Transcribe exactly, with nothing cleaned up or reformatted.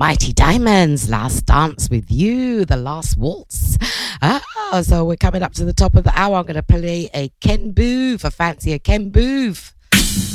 Mighty Diamonds, Last Dance with You, the last waltz. Ah, so we're coming up to the top of the hour. I'm going to play a Ken Boothe, a fancy a Ken Boothe.